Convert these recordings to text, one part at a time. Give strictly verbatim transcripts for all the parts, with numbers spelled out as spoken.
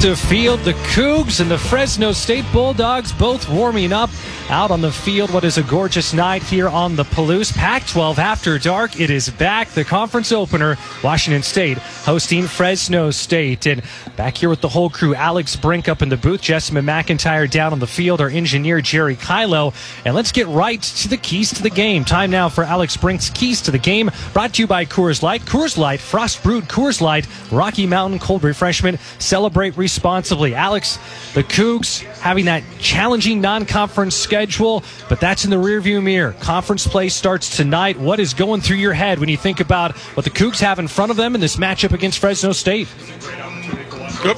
to field. The Cougs and the Fresno State Bulldogs both warming up out on the field. What is a gorgeous night here on the Palouse. Pac twelve After Dark. It is back. The conference opener, Washington State hosting Fresno State. And back here with the whole crew, Alex Brink up in the booth, Jessamine McIntyre down on the field, our engineer Jerry Kylo. And let's get right to the keys to the game. Time now for Alex Brink's Keys to the Game, brought to you by Coors Light. Coors Light, frost brewed Coors Light, Rocky Mountain cold refreshment. Celebrate responsibly. Alex, the Cougs having that challenging non-conference schedule, but that's in the rearview mirror. Conference play starts tonight. What is going through your head when you think about what the Cougs have in front of them in this matchup against Fresno State? Oops.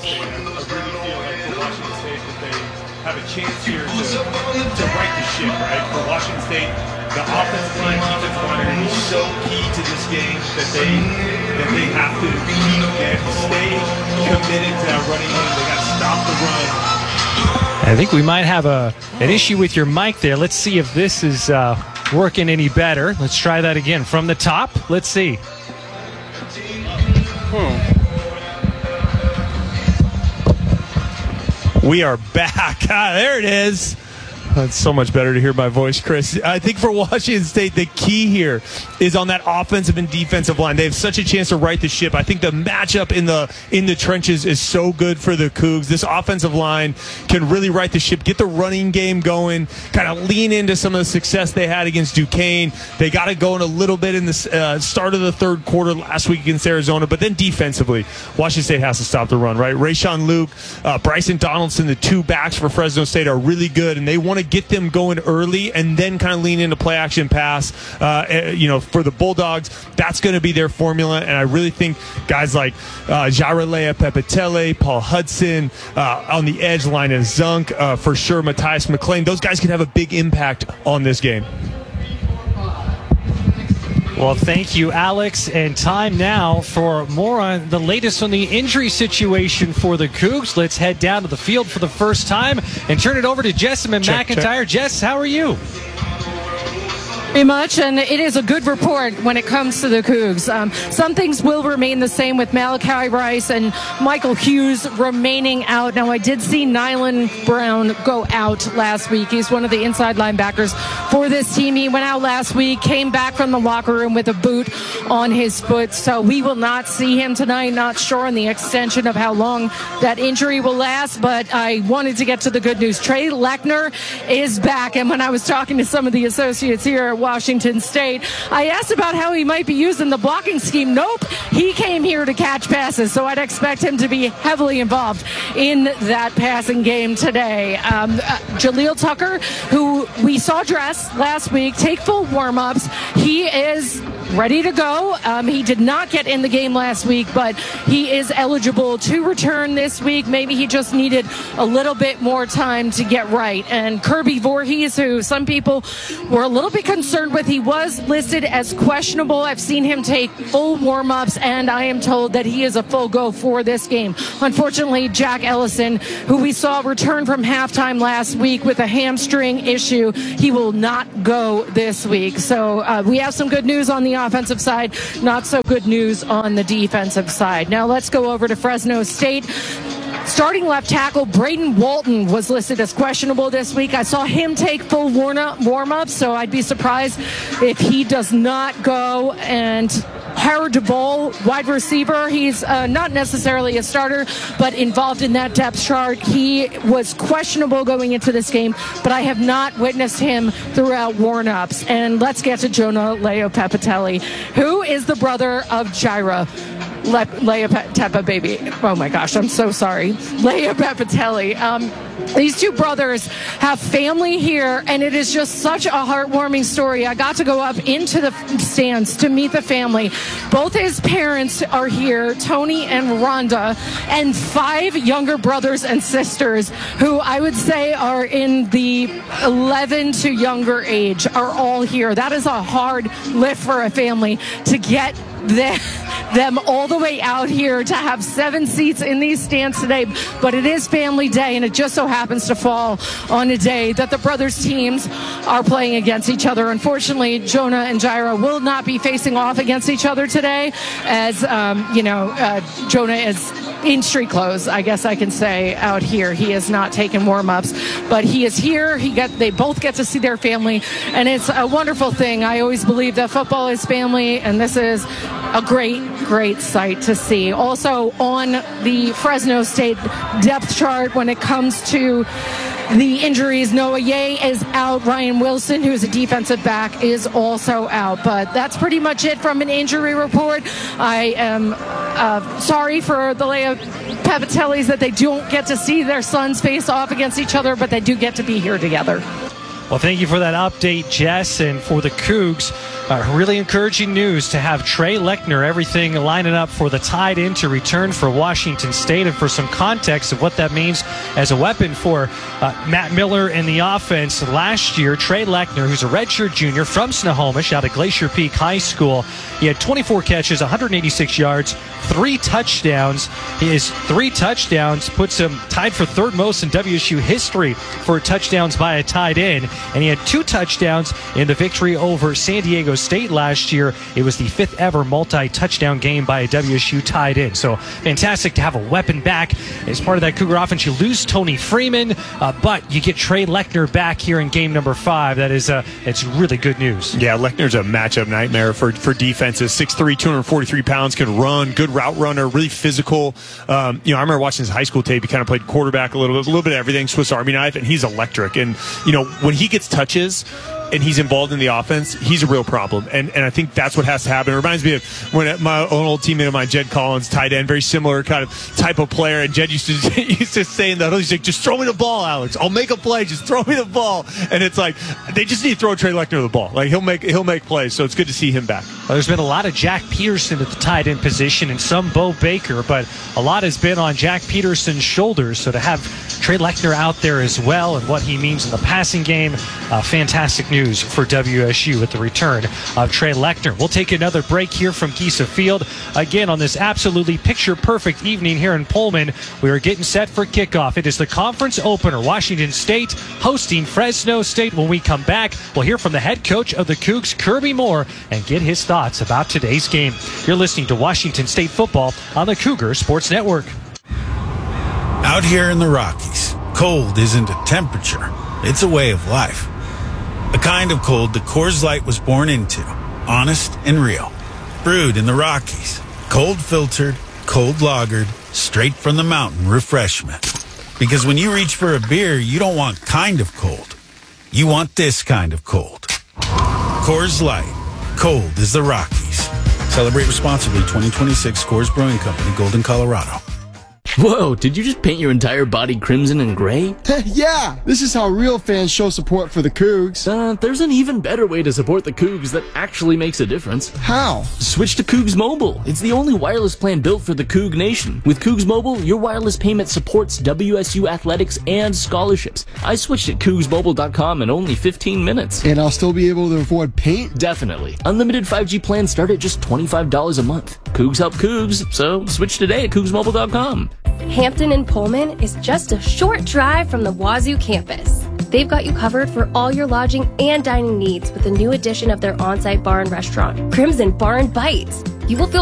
Have a chance here to, to right the ship, right? For Washington State, the offensive line, defensive line are going to be so key to this game that they that they have to keep, they have to stay committed to that running game. They got to stop the run. I think we might have a an issue with your mic there. Let's see if this is uh, working any better. Let's try that again from the top. Let's see. Hmm. We are back. Ah, there it is. It's so much better to hear my voice, Chris. I think for Washington State, the key here is on that offensive and defensive line. They have such a chance to right the ship. I think the matchup in the in the trenches is so good for the Cougs. This offensive line can really right the ship, get the running game going, kind of lean into some of the success they had against Duquesne. They got it going a little bit in the uh, start of the third quarter last week against Arizona, but then defensively, Washington State has to stop the run, right? Rayshon Luke, uh, Bryson Donaldson, the two backs for Fresno State are really good, and they want to get them going early and then kind of lean into play action pass. Uh, you know, for the Bulldogs, that's going to be their formula. And I really think guys like uh, Jaira Leah-Pepitele, Paul Hudson, uh, on the edge line of Zunk, uh, for sure, Matthias McClain, those guys can have a big impact on this game. Well, thank you, Alex. And time now for more on the latest on the injury situation for the Cougs. Let's head down to the field for the first time and turn it over to Jessamine check, McIntyre. Check. Jess, how are you? Very much, and it is a good report when it comes to the Cougs. Um, some things will remain the same with Malachi Rice and Michael Hughes remaining out. Now, I did see Nylan Brown go out last week. He's one of the inside linebackers for this team. He went out last week, came back from the locker room with a boot on his foot, so we will not see him tonight. Not sure on the extension of how long that injury will last, but I wanted to get to the good news. Trey Lechner is back, and when I was talking to some of the associates here at Washington State, I asked about how he might be used in the blocking scheme. Nope, he came here to catch passes, so I'd expect him to be heavily involved in that passing game today. Um, uh, Jaleel Tucker, who we saw dress last week, take full warm-ups. He is ready to go. Um, he did not get in the game last week, but he is eligible to return this week. Maybe he just needed a little bit more time to get right. And Kirby Voorhees, who some people were a little bit concerned with, he was listed as questionable. I've seen him take full warm-ups, and I am told that he is a full go for this game. Unfortunately, Jack Ellison, who we saw return from halftime last week with a hamstring issue, he will not go this week. So uh, we have some good news on the offensive side, not so good news on the defensive side. Now let's go over to Fresno State. Starting left tackle Braden Walton was listed as questionable this week. I saw him take full warm-up, so I'd be surprised if he does not go. And Harold DeBoll, wide receiver, he's uh, not necessarily a starter, but involved in that depth chart. He was questionable going into this game, but I have not witnessed him throughout warm-ups. And let's get to Jonah Leah-Pepitele, who is the brother of Jaira Le- Leah-Pepitele, baby. Oh my gosh, I'm so sorry. Leah-Pepitele. Um, these two brothers have family here, and it is just such a heartwarming story. I got to go up into the stands to meet the family. Both his parents are here, Tony and Rhonda, and five younger brothers and sisters who I would say are in the eleven to younger age are all here. That is a hard lift for a family to get them, them all the way out here to have seven seats in these stands today. But it is family day, and it just so happens to fall on a day that the brothers teams are playing against each other. Unfortunately, Jonah and Jaira will not be facing off against each other today, as um, you know, uh, Jonah is in street clothes, I guess I can say, out here. He has not taken warm-ups, but he is here. He got, they both get to see their family, and it's a wonderful thing. I always believe that football is family, and this is a great, great sight to see. Also on the Fresno State depth chart when it comes to the injuries, Noah Ye is out. Ryan Wilson, who's a defensive back, is also out. But that's pretty much it from an injury report. I am uh, sorry for the Leia Pavatellis that they don't get to see their sons face off against each other, but they do get to be here together. Well, thank you for that update, Jess. And for the Cougs, uh, really encouraging news to have Trey Lechner, everything lining up for the tight end to return for Washington State. And for some context of what that means as a weapon for uh, Matt Miller in the offense, last year, Trey Lechner, who's a redshirt junior from Snohomish out of Glacier Peak High School, he had twenty-four catches, one hundred eighty-six yards, three touchdowns. His three touchdowns puts him tied for third most in W S U history for touchdowns by a tight end. And he had two touchdowns in the victory over San Diego State last year. It was the fifth ever multi-touchdown game by a W S U tight end. So fantastic to have a weapon back. As part of that Cougar offense, you lose Tony Freeman, uh, but you get Trey Lechner back here in game number five. That is, uh, it's really good news. Yeah, Lechner's a matchup nightmare for, for defenses. six three, two hundred forty-three pounds, can run, good route runner, really physical. Um, you know, I remember watching his high school tape. He kind of played quarterback a little bit, a little bit of everything, Swiss Army knife, and he's electric. And, you know, when he gets touches and he's involved in the offense, he's a real problem. And and I think that's what has to happen. It reminds me of when my own old teammate of mine, Jed Collins, tight end, very similar kind of type of player. And Jed used to used to say in the huddle, he's like, just throw me the ball, Alex. I'll make a play. Just throw me the ball. And it's like, they just need to throw Trey Lechner the ball. Like, he'll make he'll make plays. So it's good to see him back. Well, there's been a lot of Jack Peterson at the tight end position and some Bo Baker, but a lot has been on Jack Peterson's shoulders. So to have Trey Lechner out there as well and what he means in the passing game, uh, fantastic news for W S U with the return of Trey Lechner. We'll take another break here from Giesa Field. Again, on this absolutely picture-perfect evening here in Pullman, we are getting set for kickoff. It is the conference opener. Washington State hosting Fresno State. When we come back, we'll hear from the head coach of the Cougs, Kirby Moore, and get his thoughts about today's game. You're listening to Washington State football on the Cougar Sports Network. Out here in the Rockies, cold isn't a temperature, it's a way of life. A kind of cold that Coors Light was born into, honest and real. Brewed in the Rockies, cold filtered, cold lagered, straight from the mountain refreshment. Because when you reach for a beer, you don't want kind of cold. You want this kind of cold. Coors Light, cold as the Rockies. Celebrate responsibly. twenty twenty-six Coors Brewing Company, Golden, Colorado. Whoa, did you just paint your entire body crimson and gray? Yeah, this is how real fans show support for the Cougs. Uh, there's an even better way to support the Cougs that actually makes a difference. How? Switch to Cougs Mobile. It's the only wireless plan built for the Coug Nation. With Cougs Mobile, your wireless payment supports W S U athletics and scholarships. I switched at Cougs Mobile dot com in only fifteen minutes. And I'll still be able to afford paint? Definitely. Unlimited five G plans start at just twenty-five dollars a month. Cougs help Cougs, so switch today at Cougs Mobile dot com. Hampton and Pullman is just a short drive from the Wazoo campus. They've got you covered for all your lodging and dining needs with the new addition of their on-site bar and restaurant, Crimson Bar and Bites. You will feel